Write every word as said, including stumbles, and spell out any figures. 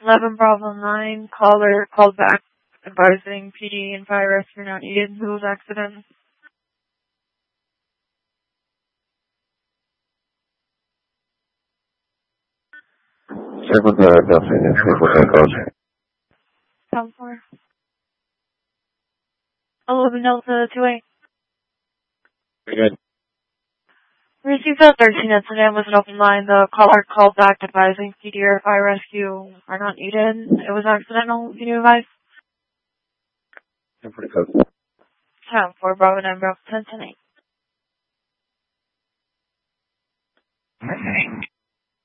eleven Bravo nine, caller called back advising P D and fire rescue not needed. Who was accident? Second, uh, nothing. Come for eleven Delta two eight. Good. Received a thirteen incident with an open line. The caller called back advising P D or fire rescue are not needed. It was accidental. Can you advise? I'm pretty close. ten four Bravo nine Bravo ten ten eight.